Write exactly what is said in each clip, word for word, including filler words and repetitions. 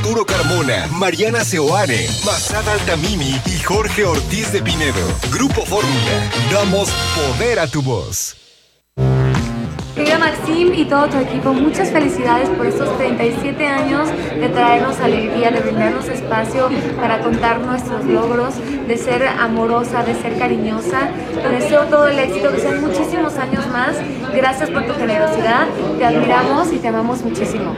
Arturo Carmona, Mariana Seoane, Masada Altamimi y Jorge Ortiz de Pinedo. Grupo Fórmula. Damos poder a tu voz. Querida Maxim y todo tu equipo, muchas felicidades por estos treinta y siete años de traernos alegría, de brindarnos espacio para contar nuestros logros, de ser amorosa, de ser cariñosa. Te deseo todo el éxito, que sean muchísimos años más. Gracias por tu generosidad, te admiramos y te amamos muchísimo.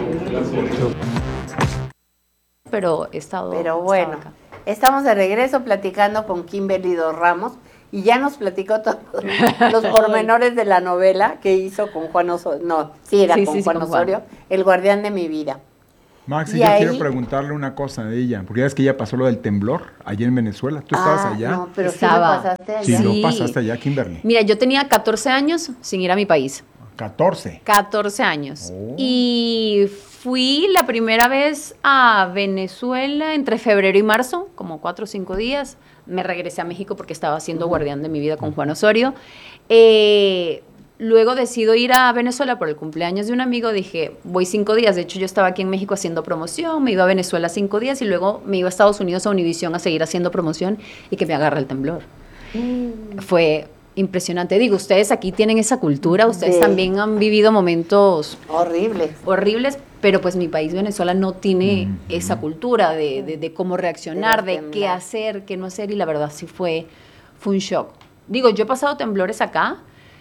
Pero he estado... Pero bueno, acá. Estamos de regreso platicando con Kimberly Dos Ramos. Y ya nos platicó todos los pormenores de la novela que hizo con Juan Osorio. No, sí, era sí, con sí, Juan sí, con Osorio, Juan. El guardián de mi vida. Max, Y yo ahí- quiero preguntarle una cosa de ella, porque ya es que ya pasó lo del temblor allá en Venezuela. ¿Tú estabas Ah, allá? no, pero Estaba. sí lo pasaste allá. Sí, Sí. lo pasaste allá, Kimberly. Mira, yo tenía catorce años sin ir a mi país. catorce. catorce años. Oh. Y fui la primera vez a Venezuela entre febrero y marzo, como cuatro o cinco días. Me regresé a México porque estaba haciendo Guardián de mi vida con Juan Osorio. Eh, luego decido ir a Venezuela por el cumpleaños de un amigo. Dije, voy cinco días. De hecho, yo estaba aquí en México haciendo promoción. Me iba a Venezuela cinco días y luego me iba a Estados Unidos a Univision a seguir haciendo promoción y que me agarra el temblor. Mm. Fue impresionante. Digo, ustedes aquí tienen esa cultura. Ustedes Sí. también han vivido momentos Horrible. horribles, pero pues mi país, Venezuela, no tiene Mm. esa cultura de, de- de cómo reaccionar, De de, los qué temblores. hacer, qué no hacer, y la verdad sí fue, fue un shock. Digo, yo he pasado temblores acá,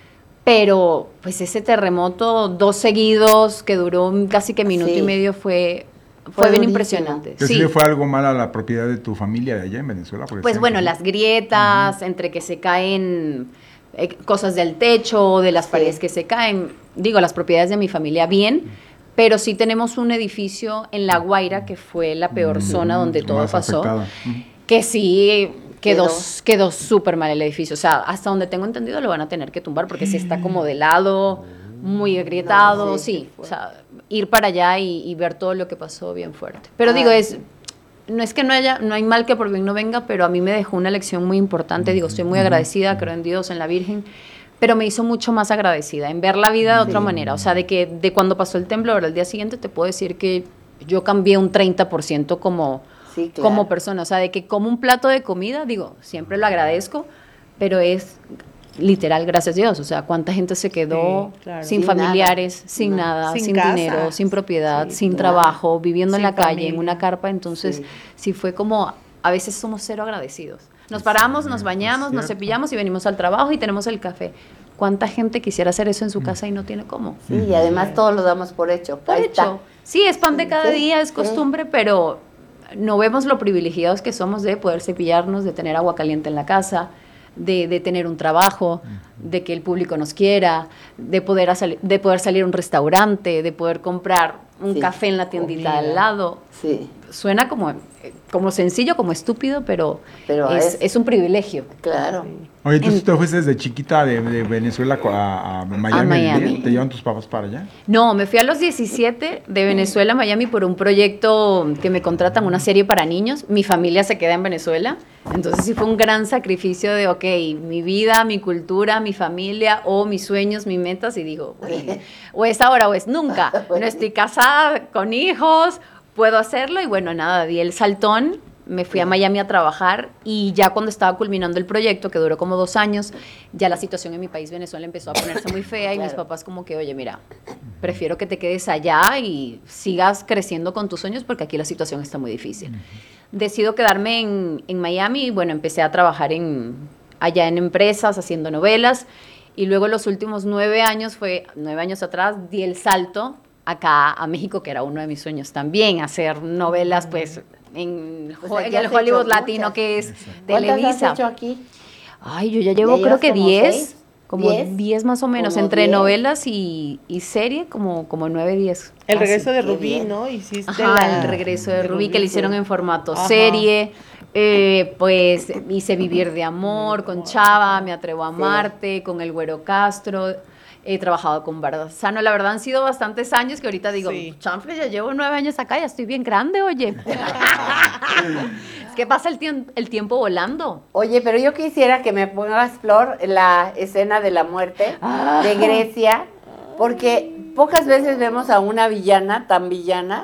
pero pues ese terremoto, dos seguidos, que duró casi que minuto Sí. y medio, fue, fue, Fue bien durísimo. impresionante. ¿Que sí Sí. le fue algo mal a la propiedad de tu familia de allá en Venezuela? por Pues ejemplo? bueno, las grietas, entre que se caen eh, cosas del techo, de las Sí. paredes que se caen. Digo, las propiedades de mi familia bien, pero sí tenemos un edificio en La Guaira, que fue la peor Mm, zona donde todo más pasó, afectada. Mm. que sí quedó, Quedó. quedó súper mal el edificio. O sea, hasta donde tengo entendido lo van a tener que tumbar porque sí está como de lado, muy agrietado, No, sí, sí. qué O sea, ir para allá y, y ver todo lo que pasó bien fuerte. Pero Ay, digo, es... sí. No es que no haya, no hay mal que por bien no venga, pero a mí me dejó una lección muy importante. Digo, estoy muy agradecida, creo en Dios, en la Virgen, pero me hizo mucho más agradecida en ver la vida de otra Sí. manera. O sea, de que de cuando pasó el temblor al día siguiente te puedo decir que yo cambié un treinta por ciento como, Sí, claro. como persona. O sea, de que como un plato de comida, digo, siempre lo agradezco, pero es literal, gracias a Dios. O sea, cuánta gente se quedó Sí, claro. sin Sin familiares, nada. sin No. nada, sin, Sin casa. dinero, sin propiedad, Sí, sin claro. trabajo, viviendo en Sin la calle, en familia. una carpa. Entonces, Sí. sí fue como, a veces somos cero agradecidos. Nos paramos, nos bañamos, nos cierto. cepillamos y venimos al trabajo y tenemos el café. ¿Cuánta gente quisiera hacer eso en su casa y no tiene cómo? Sí, y además todos lo damos por hecho. Por Ahí está. hecho. Sí, es pan de cada Sí, día, es sí. costumbre, pero no vemos lo privilegiados que somos de poder cepillarnos, de tener agua caliente en la casa, de, de tener un trabajo, de que el público nos quiera, de poder, sali- de poder salir a un restaurante, de poder comprar un Sí. café en la tiendita Comida. al lado. Sí, Suena como, como sencillo, como estúpido, pero, Pero es, es- es un privilegio. claro. Oye, ¿tú En- sí te fuiste desde chiquita de, de Venezuela a, a Miami? Miami. ¿Te llevan tus papás para allá? No, me fui a los diecisiete de Venezuela a Miami por un proyecto que me contratan, una serie para niños. Mi familia se queda en Venezuela. Entonces sí fue un gran sacrificio de, ok, mi vida, mi cultura, mi familia, o mis sueños, mis metas. Y digo, "Güey, o es ahora o es nunca. No estoy casada, con hijos, puedo hacerlo". Y bueno, nada, di el saltón. Me fui a Miami a trabajar y ya cuando estaba culminando el proyecto, que duró como dos años, ya la situación en mi país, Venezuela, empezó a ponerse muy fea y mis Claro. papás como que, oye, mira, prefiero que te quedes allá y sigas creciendo con tus sueños porque aquí la situación está muy difícil. Decido quedarme en, en Miami y bueno, empecé a trabajar en, allá en empresas, haciendo novelas y luego los últimos nueve años, fue nueve años atrás, di el salto acá a México, que era uno de mis sueños también, hacer novelas pues en, Pues ho- aquí en el has hecho Hollywood latino muchas. que es ¿Cuántas Televisa. has hecho aquí? Ay, yo ya llevo ¿Ya creo llevas que como diez, seis? como ¿Diez? diez más o menos, Como entre diez. novelas y, y serie, como, como nueve, diez. El casi. regreso de qué Rubí, bien. ¿no? Hiciste Ajá, la- el regreso de Rubí, que le sí. hicieron en formato Ajá. serie. Eh, pues hice Vivir de Amor con Chava, Me Atrevo a Amarte, con el Güero Castro. He trabajado con Barzano. La verdad han sido bastantes años que ahorita digo, Sí. chanfle, ya llevo nueve años acá, ya estoy bien grande, oye. Es que pasa el, tiem- el tiempo volando. Oye, pero yo quisiera que me pongas, Flor, la escena de la muerte Ah. de Grecia, porque pocas veces vemos a una villana tan villana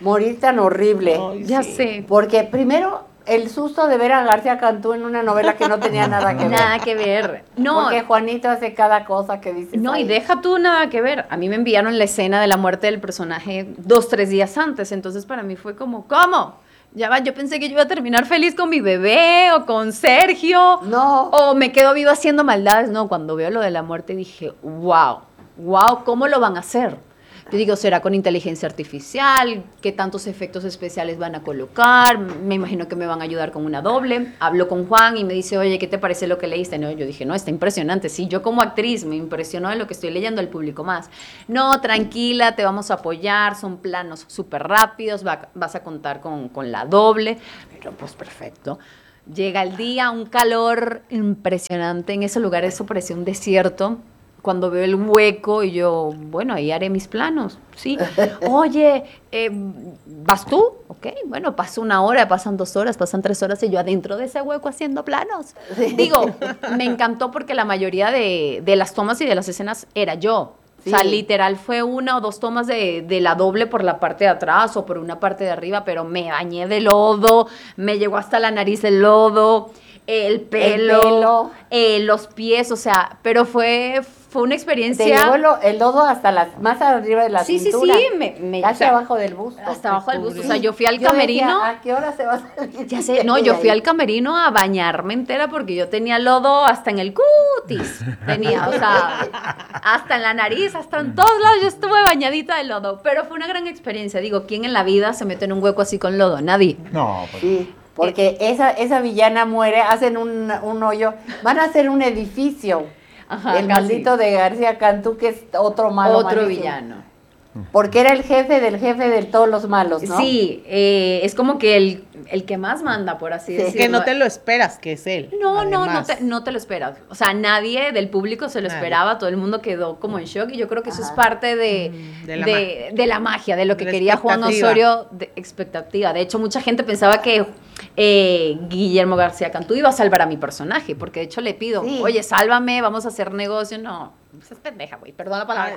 morir tan horrible. Ay, Ya sí. sé. Porque primero, el susto de ver a García Cantú en una novela que no tenía nada que ver. Nada que ver. No, Porque Juanito hace cada cosa que dice. no, y deja tú nada que ver. A mí me enviaron la escena de la muerte del personaje dos, tres días antes. Entonces para mí fue como, ¿cómo? Ya va, yo pensé que yo iba a terminar feliz con mi bebé o con Sergio. No. O me quedo viva haciendo maldades. No, cuando veo lo de la muerte dije, wow, wow, ¿cómo lo van a hacer? Yo digo, ¿será con inteligencia artificial? ¿Qué tantos efectos especiales van a colocar? Me imagino que me van a ayudar con una doble. Hablo con Juan y me dice, oye, ¿qué te parece lo que leíste? No, yo dije, no, está impresionante. Sí, yo como actriz me impresionó de lo que estoy leyendo, el público más. No, tranquila, te vamos a apoyar, son planos súper rápidos, va, vas a contar con, con la doble. Pero pues perfecto. Llega el día, un calor impresionante. En ese lugar eso parecía un desierto. Cuando veo el hueco y yo, bueno, ahí haré mis planos, sí. Oye, eh, ¿vas tú? Ok, bueno, pasa una hora, pasan dos horas, pasan tres horas y yo adentro de ese hueco haciendo planos. Digo, me encantó porque la mayoría de, de las tomas y de las escenas era yo. Sí. O sea, literal fue una o dos tomas de, de la doble por la parte de atrás o por una parte de arriba, pero me bañé de lodo, me llegó hasta la nariz el lodo, el pelo, El pelo. eh, los pies, o sea, pero fue, fue una Te experiencia... llevó lo- el lodo hasta las, más arriba de la Sí, sí, cintura. sí, me- me- Casi o sea, abajo del busto. hasta abajo del busto, Sí. o sea, yo fui al Yo camerino... decía, ¿a qué hora se va a salir? Ya sé, no, yo fui al camerino a bañarme entera porque yo tenía lodo hasta en el cutis. Tenía, o sea, hasta en la nariz, hasta en todos lados yo estuve bañadita de lodo. Pero fue una gran experiencia. Digo, ¿quién en la vida se mete en un hueco así con lodo? Nadie. No, pues, Sí, porque esa, esa villana muere, hacen un, un hoyo, van a hacer un edificio. Ajá, el casi. maldito de García Cantú, que es otro malo. Otro malísimo. villano. Porque era el jefe del jefe de todos los malos, ¿no? Sí, eh, es como que el, el que más manda, por así Sí. decirlo. Que no te lo esperas, que es él. No, no, no además. te, no te lo esperas. O sea, nadie del público se lo Nadie. esperaba, todo el mundo quedó como en shock y yo creo que eso es Ajá. parte de, Mm, de la de, de la magia, de lo que De la quería Juan expectativa. Osorio, de expectativa. De hecho, mucha gente pensaba que eh, Guillermo García Cantú iba a salvar a mi personaje, porque de hecho le pido, Sí. oye, sálvame, vamos a hacer negocio. No, es pendeja, güey, perdón la palabra.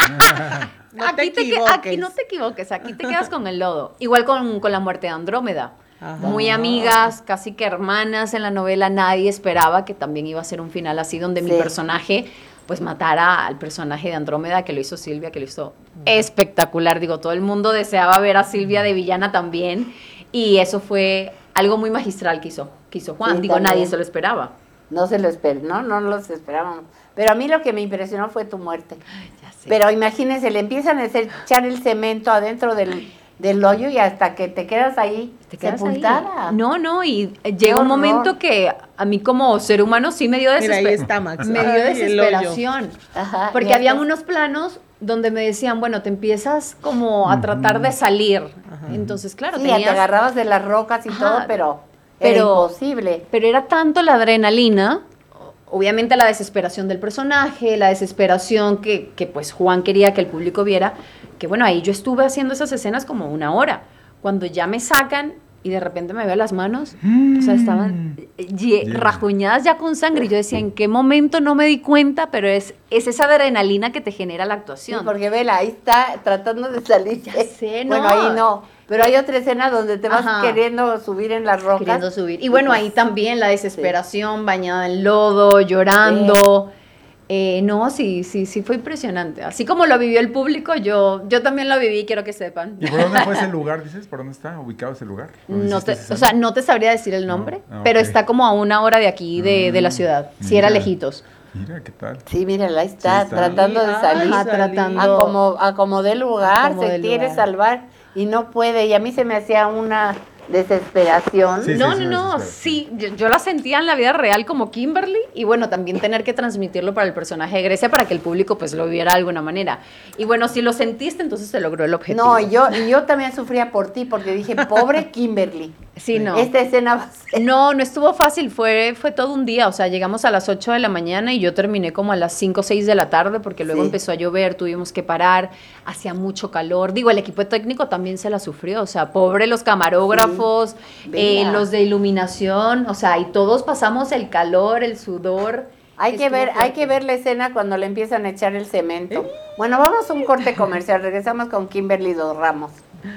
No te aquí, te que- equivoques. aquí no te equivoques, aquí te quedas con el lodo. Igual con, con la muerte de Andrómeda. Ajá. Muy amigas, casi que hermanas en la novela. Nadie esperaba que también iba a ser un final así, donde mi Sí. personaje pues matara al personaje de Andrómeda, que lo hizo Silvia, que lo hizo espectacular. Digo, todo el mundo deseaba ver a Silvia de villana también. Y eso fue algo muy magistral que hizo, que hizo Juan. Sí, Digo, también. nadie se lo esperaba. No se lo esperó, no, no los esperábamos. Pero a mí lo que me impresionó fue tu muerte. Ya sé. Pero imagínense, le empiezan a hacer- echar el cemento adentro del, del hoyo y hasta que te quedas ahí Te quedas ahí. sepultada. No, no, y llega un horror. momento que a mí como ser humano sí me dio Mira, ahí desesperación. está Max. Me dio Ay, el hoyo. desesperación. Ajá, Porque y habían hasta- unos planos donde me decían, bueno, te empiezas como a tratar de salir. Entonces, claro, Sí, te tenías... agarrabas de las rocas y Ajá, todo, pero, era pero- imposible. Pero era tanto la adrenalina, obviamente la desesperación del personaje, la desesperación que, que pues Juan quería que el público viera, que bueno, ahí yo estuve haciendo esas escenas como una hora. Cuando ya me sacan y de repente me veo las manos, o sea, estaban eh, ye- Yeah. rajuñadas ya con sangre. Y yo decía, ¿en qué momento no me di cuenta? Pero es, es esa adrenalina que te genera la Sí, actuación. porque vela, ahí está tratando de salir. Ya sé, no. Bueno, ahí no. Pero hay otra escena donde te vas Ajá. queriendo subir en las rocas. Queriendo subir. Y bueno, pues, ahí también la desesperación, bañada en lodo, llorando. Eh, no, sí, sí, sí fue impresionante. Así como lo vivió el público, yo, yo también lo viví, quiero que sepan. ¿Y por dónde fue ese lugar, dices? ¿Por dónde está ubicado ese lugar? ¿Dónde No hiciste te, esa o sea, escena? no te sabría decir el nombre, Ah, pero ok. está como a una hora de aquí, de, de la ciudad. Si era Mira. lejitos. Mira, ¿qué tal? Sí, mírala, ahí está, Sí, está. tratando de Ay, salir. Ajá, salí. tratando. A como, a como dé lugar, como se dé quiere lugar. salvar y no puede. Y a mí se me hacía una desesperación. Sí, no, sí, no, no, me desespera, sí, yo, yo la sentía en la vida real como Kimberly y bueno, también tener que transmitirlo para el personaje de Grecia para que el público pues lo viera de alguna manera. Y bueno, si lo sentiste, entonces se logró el objetivo. No, y yo, y yo también sufría por ti porque dije, pobre Kimberly. Sí, no. Esta escena va a ser... No, no estuvo fácil, fue, fue todo un día, o sea, llegamos a las ocho de la mañana y yo terminé como a las cinco o seis de la tarde porque luego Sí. empezó a llover, tuvimos que parar, hacía mucho calor, digo, el equipo técnico también se la sufrió, o sea, pobre los camarógrafos, Sí. eh, Vea. los de iluminación, o sea, y todos pasamos el calor, el sudor. Hay que Estuvo ver, hay fuerte. que ver la escena cuando le empiezan a echar el cemento. Bueno, vamos a un corte comercial, regresamos con Kimberly Dos Ramos.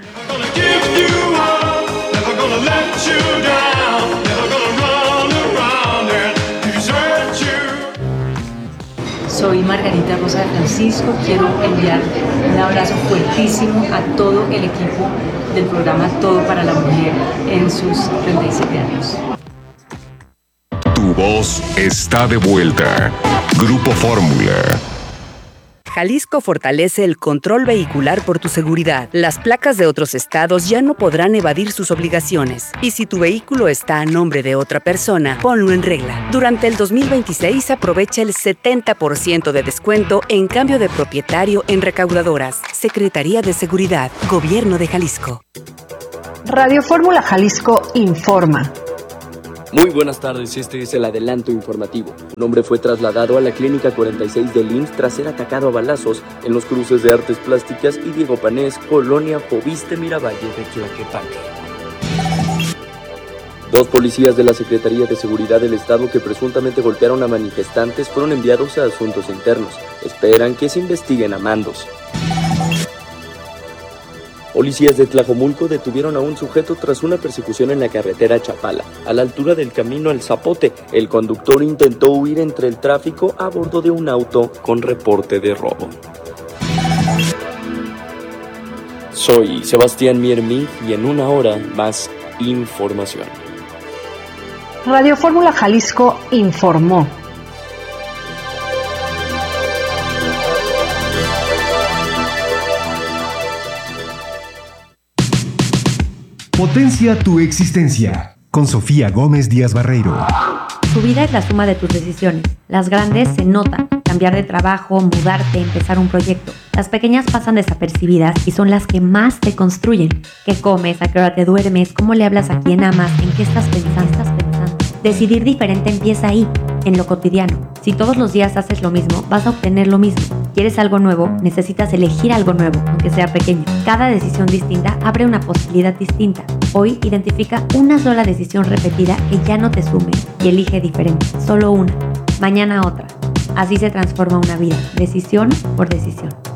Soy Margarita Rosa de Francisco. Quiero enviar un abrazo fuertísimo a todo el equipo del programa Todo para la Mujer en sus treinta y siete años. Tu voz está de vuelta. Grupo Fórmula. Jalisco fortalece el control vehicular por tu seguridad. Las placas de otros estados ya no podrán evadir sus obligaciones. Y si tu vehículo está a nombre de otra persona, ponlo en regla. Durante el dos mil veintiséis aprovecha el setenta por ciento de descuento en cambio de propietario en recaudadoras. Secretaría de Seguridad, Gobierno de Jalisco. Radio Fórmula Jalisco informa. Muy buenas tardes, este es el adelanto informativo. Un hombre fue trasladado a la Clínica cuarenta y seis del I M S S tras ser atacado a balazos en los cruces de Artes Plásticas y Diego Panés, Colonia Joviste Miravalle de Tlaquepaque. Dos policías de la Secretaría de Seguridad del Estado que presuntamente golpearon a manifestantes fueron enviados a asuntos internos. Esperan que se investiguen a mandos. Policías de Tlajomulco detuvieron a un sujeto tras una persecución en la carretera Chapala, a la altura del camino al Zapote. El conductor intentó huir entre el tráfico a bordo de un auto con reporte de robo. Soy Sebastián Miermí y en una hora más información. Radio Fórmula Jalisco informó. Potencia tu existencia. Con Sofía Gómez Díaz Barreiro. Tu vida es la suma de tus decisiones. Las grandes se notan. Cambiar de trabajo, mudarte, empezar un proyecto. Las pequeñas pasan desapercibidas y son las que más te construyen. ¿Qué comes? ¿A qué hora te duermes? ¿Cómo le hablas a quién amas? ¿En qué estás pensando? ¿Estás pensando? Decidir diferente empieza ahí, en lo cotidiano. Si todos los días haces lo mismo, vas a obtener lo mismo. ¿Quieres algo nuevo? Necesitas elegir algo nuevo, aunque sea pequeño. Cada decisión distinta abre una posibilidad distinta. Hoy identifica una sola decisión repetida que ya no te sume y elige diferente, solo una. Mañana otra. Así se transforma una vida, decisión por decisión.